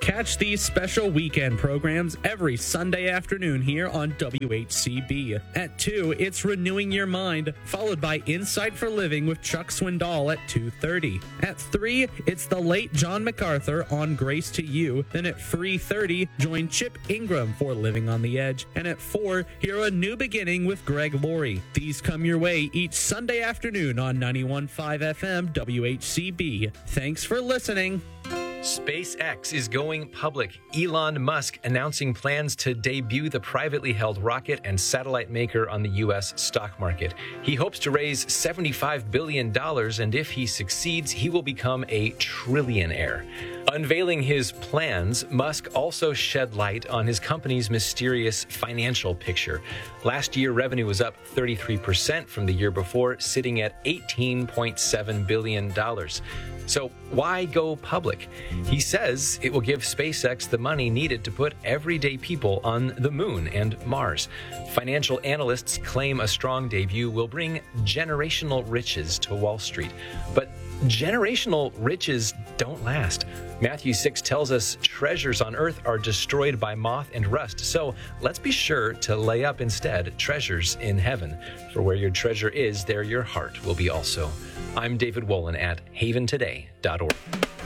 Catch these special weekend programs every Sunday afternoon here on WHCB. At 2, it's Renewing Your Mind, followed by Insight for Living with Chuck Swindoll at 2:30. At 3, it's the late John MacArthur on Grace to You. Then at 3:30, join Chip Ingram for Living on the Edge. And at 4, hear A New Beginning with Greg Laurie. These come your way each Sunday afternoon on 91.5 FM WHCB. Thanks for listening. SpaceX is going public. Elon Musk announcing plans to debut the privately held rocket and satellite maker on the U.S. stock market. He hopes to raise $75 billion, and if he succeeds, he will become a trillionaire. Unveiling his plans, Musk also shed light on his company's mysterious financial picture. Last year, revenue was up 33% from the year before, sitting at $18.7 billion. So why go public? He says it will give SpaceX the money needed to put everyday people on the moon and Mars. Financial analysts claim a strong debut will bring generational riches to Wall Street. But generational riches don't last. Matthew 6 tells us treasures on earth are destroyed by moth and rust. So let's be sure to lay up instead treasures in heaven. For where your treasure is, there your heart will be also. I'm David Wolin at haventoday.org.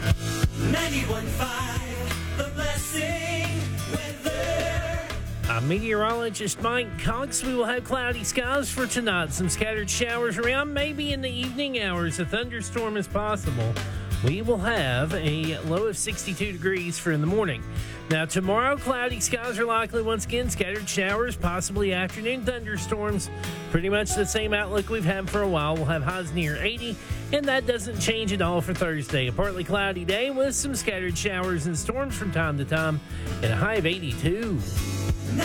91.5, The Blessing weather. I'm meteorologist Mike Cox. We will have cloudy skies for tonight. Some scattered showers around. Maybe in the evening hours, a thunderstorm is possible. We will have a low of 62 degrees for in the morning. Now, tomorrow, cloudy skies are likely. Once again, scattered showers, possibly afternoon thunderstorms. Pretty much the same outlook we've had for a while. We'll have highs near 80, and that doesn't change at all for Thursday. A partly cloudy day with some scattered showers and storms from time to time, and a high of 82.